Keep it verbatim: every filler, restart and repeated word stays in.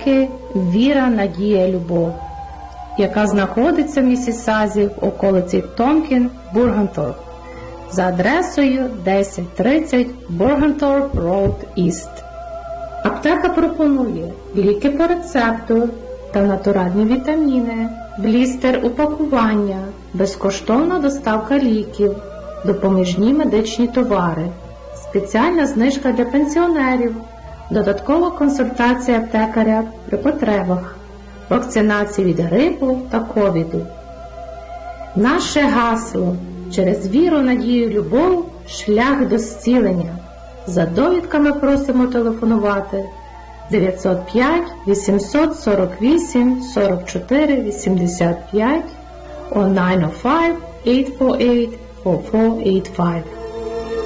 аптеки «Віра, Надія, Любов», яка знаходиться в Міссісазі в околиці Тонкін, Бургенторп, за адресою десять тридцять Бургенторп Роуд Іст. Аптека пропонує ліки по рецепту та натуральні вітаміни, блістер упакування, безкоштовна доставка ліків, допоміжні медичні товари, спеціальна знижка для пенсіонерів, додаткова консультація аптекаря при потребах, вакцинації від грипу та ковіду. Наше гасло «Через віру, надію, любов – шлях до зцілення». За довідками просимо телефонувати дев'ятсот п'ять вісімсот сорок вісім сорок чотири вісімдесят п'ять о дев'ять о п'ять вісім чотири вісім чотири вісім п'ять.